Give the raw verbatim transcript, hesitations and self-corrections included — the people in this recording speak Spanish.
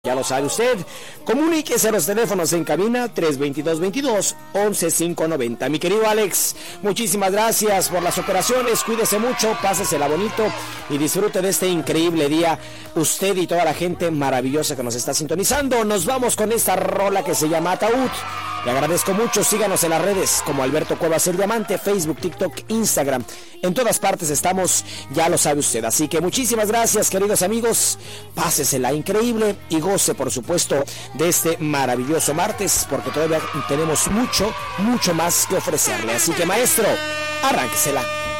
Ya lo sabe usted, comuníquese a los teléfonos en cabina tres veintidós veintidós once cinco noventa. Mi querido Alex, muchísimas gracias por las operaciones, cuídese mucho, pásesela bonito y disfrute de este increíble día, usted y toda la gente maravillosa que nos está sintonizando. Nos vamos con esta rola que se llama Ataúd. Le agradezco mucho, síganos en las redes como Alberto Cuevas el Diamante, Facebook, TikTok, Instagram. En todas partes estamos, ya lo sabe usted. Así que muchísimas gracias, queridos amigos. Pásesela increíble y goce, por supuesto, de este maravilloso martes, porque todavía tenemos mucho, mucho más que ofrecerle. Así que, maestro, arránquesela.